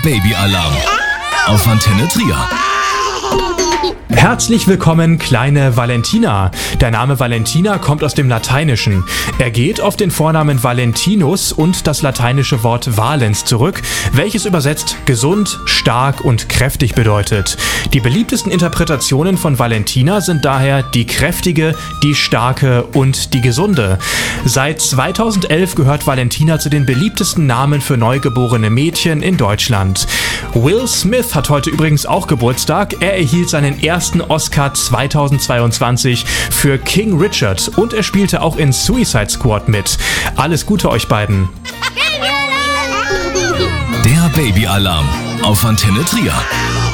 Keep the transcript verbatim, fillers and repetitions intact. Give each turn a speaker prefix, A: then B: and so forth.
A: Babyalarm auf Antenne Trier.
B: Herzlich willkommen, kleine Valentina. Der Name Valentina kommt aus dem Lateinischen. Er geht auf den Vornamen Valentinus und das lateinische Wort valens zurück, welches übersetzt gesund, stark und kräftig bedeutet. Die beliebtesten Interpretationen von Valentina sind daher die kräftige, die starke und die gesunde. Seit zweitausendelf gehört Valentina zu den beliebtesten Namen für neugeborene Mädchen in Deutschland. Will Smith hat heute übrigens auch Geburtstag. Er erhielt seinen ersten Oscar zweitausendzweiundzwanzig für King Richard und er spielte auch in Suicide Squad mit. Alles Gute euch beiden.
A: Der Babyalarm auf Antenne Trier.